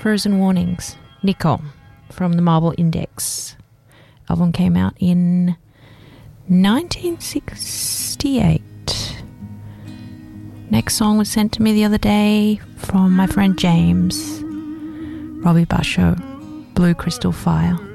Frozen Warnings, Nicole from the Marble Index. Album came out in 1968. Next song was sent to me the other day from my friend James. Robbie Basho, Blue Crystal Fire.